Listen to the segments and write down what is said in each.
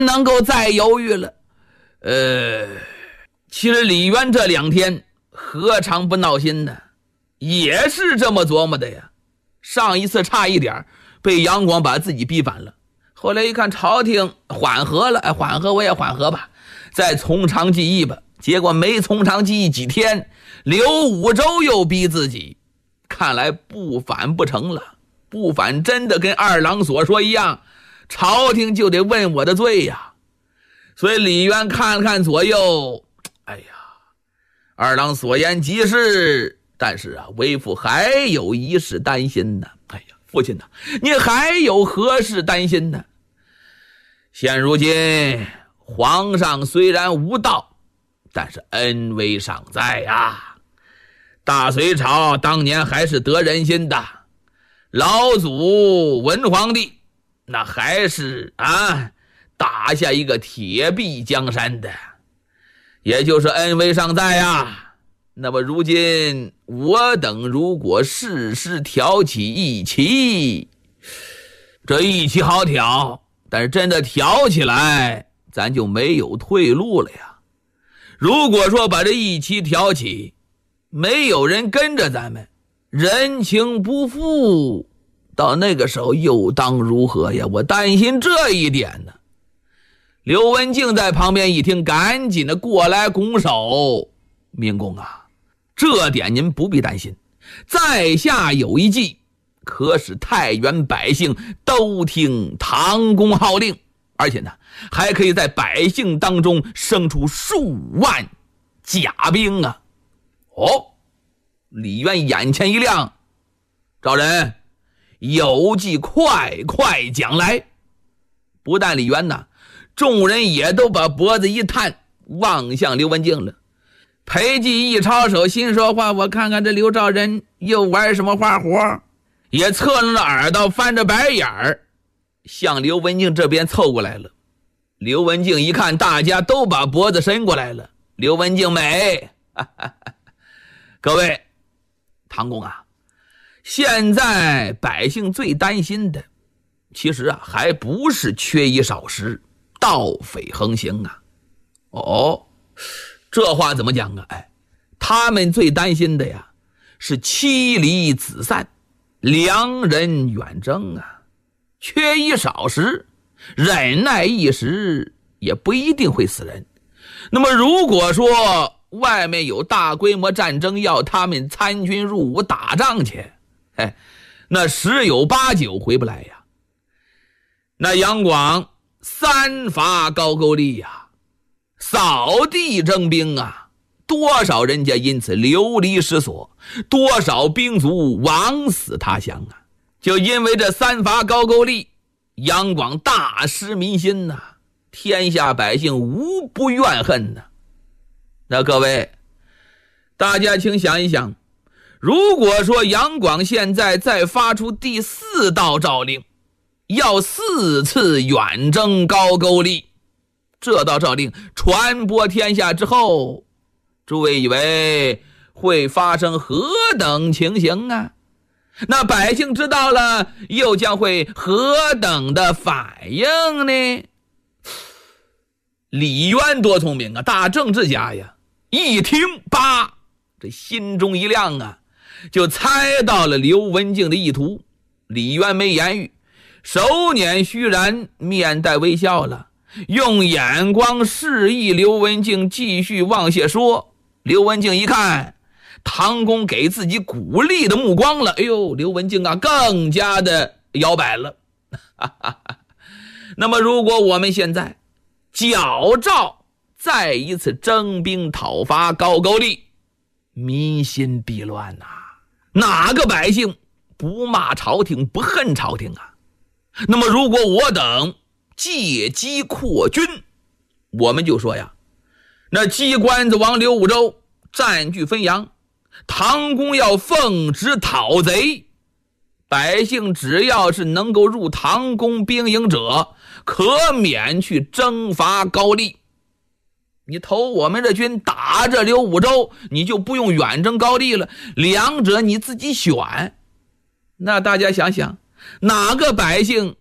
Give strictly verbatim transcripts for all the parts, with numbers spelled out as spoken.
能够再犹豫了。呃，其实李渊这两天何尝不闹心呢？也是这么琢磨的呀。上一次差一点被杨广把自己逼反了，后来一看朝廷缓和了，哎，缓和我也缓和吧，再从长计议吧。结果没从长计议几天，刘武周又逼自己，看来不反不成了。不反真的跟二郎所说一样，朝廷就得问我的罪呀。所以李渊看了看左右，哎呀，二郎所言极是，但是啊，为父还有一事担心呢。哎呀，父亲呢，你还有何事担心呢？现如今皇上虽然无道，但是恩威尚在啊。大隋朝当年还是得人心的，老祖文皇帝那还是啊打下一个铁壁江山的，也就是恩威尚在啊。那么如今我等如果事事挑起义旗，这义旗好挑，但是真的挑起来咱就没有退路了呀。如果说把这义旗挑起，没有人跟着咱们，人情不复，到那个时候又当如何呀？我担心这一点呢。刘文静在旁边一听，赶紧的过来拱手，明公啊，这点您不必担心，在下有一计，可使太原百姓都听唐公号令，而且呢还可以在百姓当中生出数万甲兵啊。哦，李渊眼前一亮，赵人有计快快讲来。不但李渊呐，众人也都把脖子一探，望向刘文静了。裴寂一抄手，心说话，我看看这刘兆人又玩什么花活，也侧着耳朵翻着白眼儿向刘文静这边凑过来了。刘文静一看大家都把脖子伸过来了，刘文静美哈哈哈，各位唐公啊，现在百姓最担心的其实啊还不是缺衣少食，盗匪横行啊。哦，这话怎么讲啊？哎，他们最担心的呀是妻离子散，良人远征啊。缺衣少食，忍耐一时也不一定会死人。那么如果说外面有大规模战争要他们参军入伍打仗去，哎，那十有八九回不来呀。那杨广三伐高句丽呀，扫地征兵啊，多少人家因此流离失所，多少兵卒枉死他乡啊。就因为这三伐高句丽，杨广大失民心呐、啊，天下百姓无不怨恨呐、啊。那各位大家请想一想，如果说杨广现在再发出第四道诏令，要四次远征高句丽，这道诏令传播天下之后，诸位以为会发生何等情形啊？那百姓知道了又将会何等的反应呢？李渊多聪明啊，大政治家呀，一听吧，这心中一亮啊，就猜到了刘文静的意图。李渊没言语，手捻虚髯，面带微笑了，用眼光示意刘文静继续往下说。刘文静一看唐公给自己鼓励的目光了，哎呦，刘文静啊更加的摇摆了那么如果我们现在矫诏再一次征兵讨伐高句丽，民心必乱呐、啊，哪个百姓不骂朝廷不恨朝廷啊？那么如果我等借机扩军，我们就说呀，那鸡冠子王刘武周占据汾阳，唐公要奉旨讨贼，百姓只要是能够入唐公兵营者，可免去征伐高丽。你投我们这军打着刘武周，你就不用远征高丽了，两者你自己选。那大家想想，哪个百姓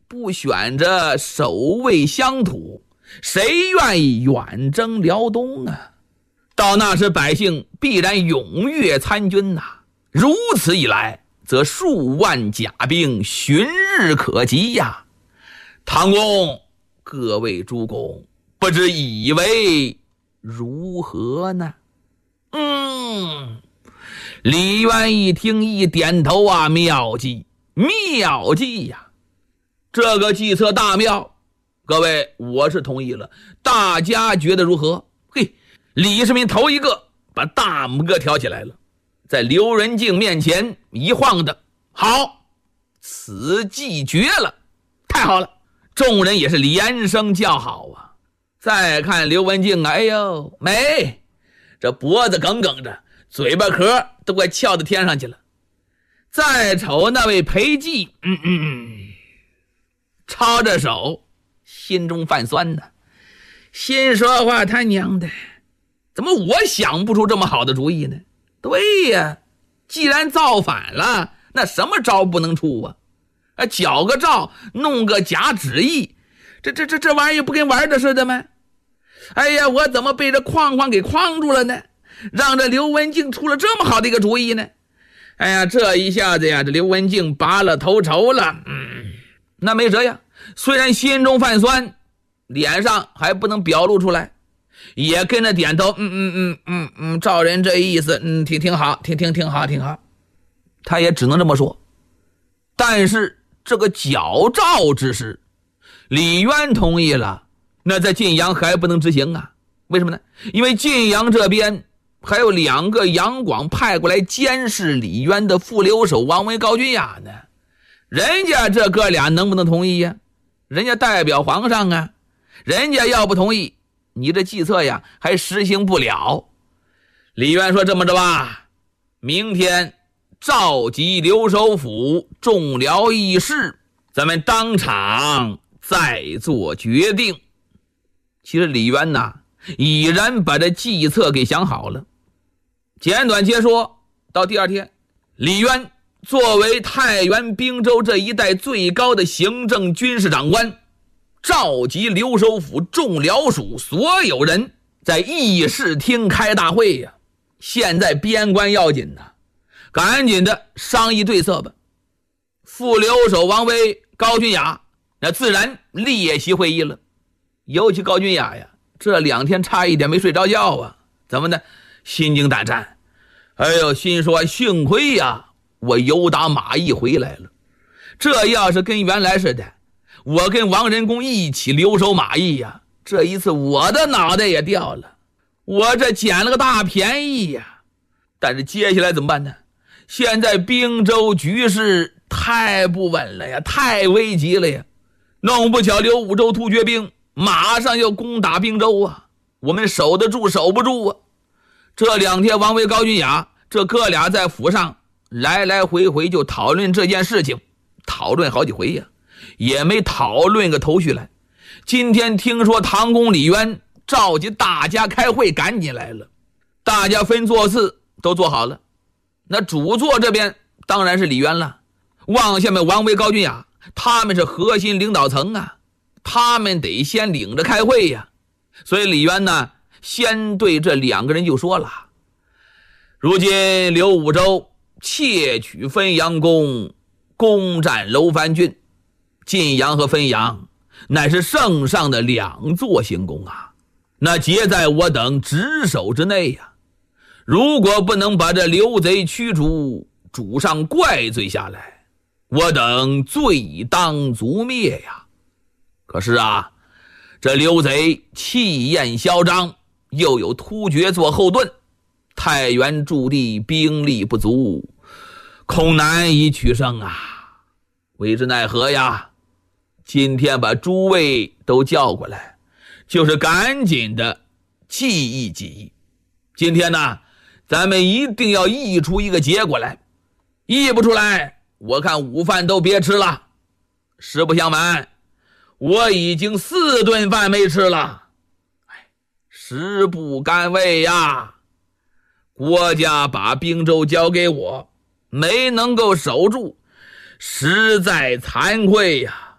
不选着守卫乡土，谁愿意远征辽东啊？到那时百姓必然踊跃参军呐、啊。如此一来，则数万甲兵旬日可及呀。唐公，各位诸公，不知以为如何呢？嗯，李渊一听一点头啊，妙计妙计呀！这个计策大妙，各位我是同意了，大家觉得如何？嘿，李世民头一个把大拇哥挑起来了，在刘仁敬面前一晃的，好，此计绝了，太好了！众人也是连声叫好啊。再看刘文静啊，哎呦，没，这脖子梗梗着，嘴巴壳都快翘到天上去了。再瞅那位裴寂，嗯嗯，抄着手，心中泛酸呢，心说话他娘的，怎么我想不出这么好的主意呢？对呀，既然造反了，那什么招不能出啊？啊，矫个诏，弄个假旨意，这这这这玩意儿不跟玩的似的吗？哎呀，我怎么被这框框给框住了呢？让这刘文静出了这么好的一个主意呢？哎呀，这一下子呀，这刘文静拔了头筹了。嗯，那没辙呀，虽然心中泛酸，脸上还不能表露出来，也跟着点头。嗯嗯嗯嗯嗯，照人这意思，嗯，挺挺好，挺挺挺好，挺好。他也只能这么说。但是这个矫诏之事，李渊同意了，那在晋阳还不能执行啊？为什么呢？因为晋阳这边还有两个杨广派过来监视李渊的副留守王维、高君雅呢。人家这哥俩能不能同意呀？人家代表皇上啊，人家要不同意，你这计策呀还实行不了。李渊说，这么着吧，明天召集留守府众僚议事，咱们当场再做决定。其实李渊呐，已然把这计策给想好了。简短截说，到第二天，李渊作为太原、并州这一带最高的行政军事长官，召集留守府众僚属所有人，在议事厅开大会呀。现在边关要紧呐，赶紧的商议对策吧。副留守王维、高君雅那自然列席会议了。尤其高君雅呀，这两天差一点没睡着觉啊，怎么的，心惊胆战。哎呦，心说幸亏呀，我由打马邑回来了。这要是跟原来似的，我跟王仁公一起留守马邑呀，这一次我的脑袋也掉了，我这捡了个大便宜呀。但是接下来怎么办呢？现在并州局势太不稳了呀，太危急了呀，弄不巧刘武周突厥兵马上要攻打并州啊，我们守得住守不住啊。这两天王维、高君雅这哥俩在府上来来回回就讨论这件事情，讨论好几回呀，也没讨论个头绪来。今天听说唐公李渊召集大家开会，赶紧来了，大家分座次都做好了。那主座这边当然是李渊了，往下面王维、高君雅他们是核心领导层啊，他们得先领着开会呀。所以李渊呢，先对这两个人就说了，如今刘武周窃取汾阳宫，攻占楼烦郡，晋阳和汾阳乃是圣上的两座行宫啊，那皆在我等职守之内呀。如果不能把这刘贼驱逐，主上怪罪下来，我等罪当族灭呀。可是啊，这刘贼气焰嚣张，又有突厥做后盾，太原驻地兵力不足，恐难以取胜啊，为之奈何呀？今天把诸位都叫过来，就是赶紧的记忆记忆。今天呢，咱们一定要议出一个结果来，议不出来，我看午饭都别吃了。实不相瞒，我已经四顿饭没吃了，哎，食不甘味呀。国家把并州交给我，没能够守住，实在惭愧呀。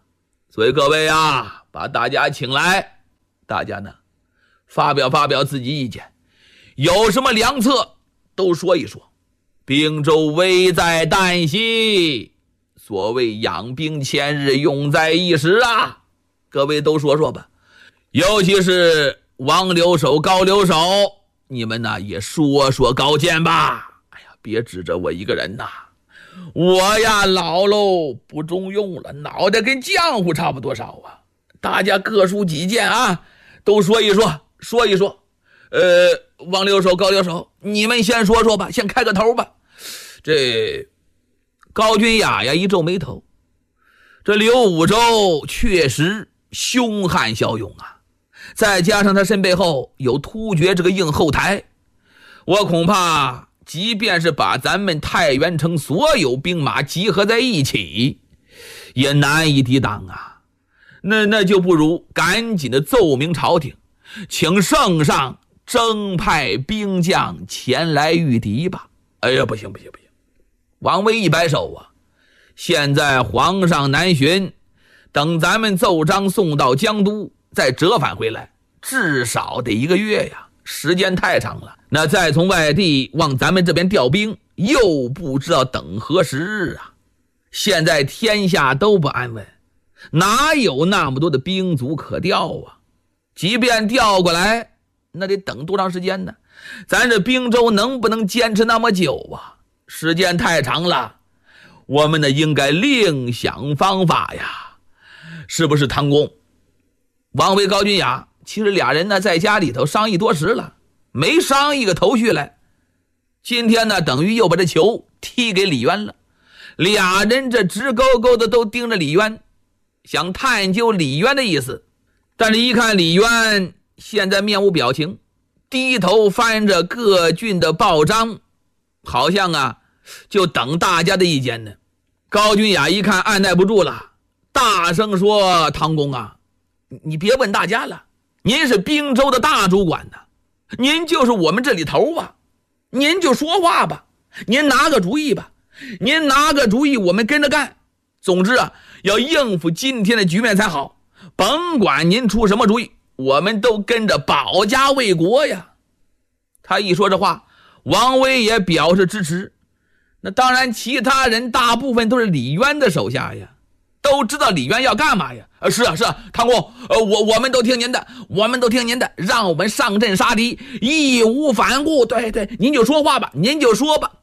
所以各位啊，把大家请来，大家呢发表发表自己意见，有什么良策都说一说。兵州危在旦夕，所谓养兵千日，用在一时啊，各位都说说吧。尤其是王留守、高留守，你们呢也说说高见吧。哎呀，别指着我一个人呐，我呀老喽，不中用了，脑袋跟浆糊差不多少啊。大家各抒己见啊，都说一说，说一说。呃，王留守、高留守，你们先说说吧，先开个头吧。这高君雅呀一皱眉头，这刘武周确实凶悍骁勇啊，再加上他身背后有突厥这个硬后台，我恐怕即便是把咱们太原城所有兵马集合在一起，也难以抵挡啊。那那就不如赶紧的奏明朝廷，请圣上征派兵将前来御敌吧。哎呀，不行不行不行！王维一摆手啊，现在皇上南巡，等咱们奏章送到江都，再折返回来，至少得一个月呀，时间太长了。那再从外地往咱们这边调兵，又不知道等何时日啊！现在天下都不安稳，哪有那么多的兵卒可调啊？即便调过来，那得等多长时间呢？咱这兵州能不能坚持那么久啊？时间太长了，我们呢应该另想方法呀，是不是唐公？王维、高君雅其实俩人呢在家里头商议多时了，没商议个头绪来。今天呢等于又把这球踢给李渊了，俩人这直勾勾的都盯着李渊，想探究李渊的意思。但是一看李渊现在面无表情，低头翻着各郡的报章，好像啊就等大家的意见呢。高君雅一看按耐不住了，大声说：唐公啊，你别问大家了，您是兵州的大主管呢，您就是我们这里头啊，您就说话吧，您拿个主意吧，您拿个主意我们跟着干。总之啊，要应付今天的局面才好，甭管您出什么主意，我们都跟着保家卫国呀。他一说这话，王维也表示支持。那当然其他人大部分都是李渊的手下呀，都知道李渊要干嘛呀。呃，是啊是啊，唐公，呃，我我们都听您的，我们都听您的，让我们上阵杀敌，义无反顾。对对，您就说话吧，您就说吧。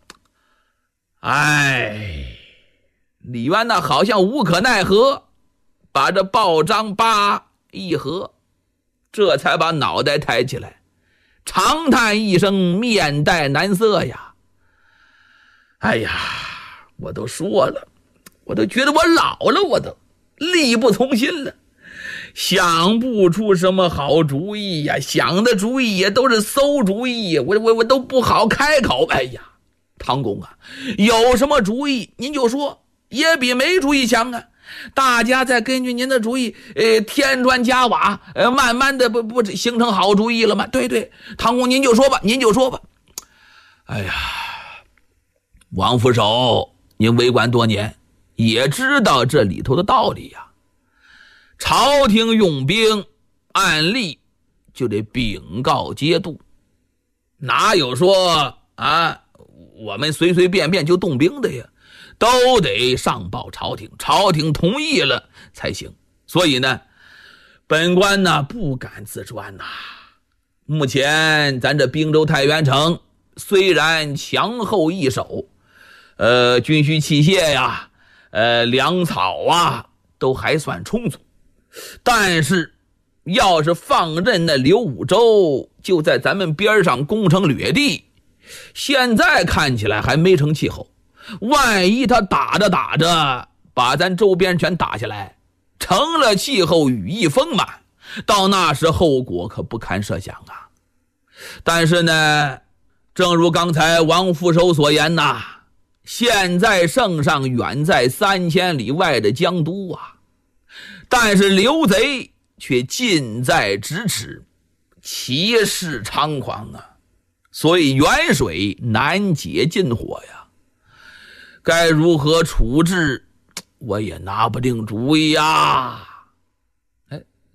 哎，李渊呢好像无可奈何，把这报章叭一合，这才把脑袋抬起来，长叹一声，面带难色呀。哎呀，我都说了，我都觉得我老了，我都力不从心了，想不出什么好主意呀，想的主意也都是馊主意呀，我我我都不好开口。哎呀，唐公啊，有什么主意您就说，也比没主意强啊。大家再根据您的主意，呃，添砖加瓦，呃，慢慢的不不形成好主意了吗？对对，唐公您就说吧，您就说吧。哎呀，王副手，您为官多年，也知道这里头的道理呀。朝廷用兵，按例就得禀告节度，哪有说啊，我们随随便便就动兵的呀？都得上报朝廷，朝廷同意了才行。所以呢，本官呢不敢自专呐。目前咱这滨州太原城虽然强后易手，呃，军需器械呀，呃，粮草啊，都还算充足，但是要是放任那刘武周就在咱们边上攻城掠地，现在看起来还没成气候。万一他打着打着把咱周边全打下来，成了气候，羽翼丰满，到那时后果可不堪设想啊。但是呢，正如刚才王副手所言呐，现在圣上远在三千里外的江都啊，但是刘贼却近在咫尺，气势猖狂啊，所以远水难解近火呀。该如何处置，我也拿不定主意呀。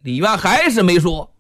李渊还是没说。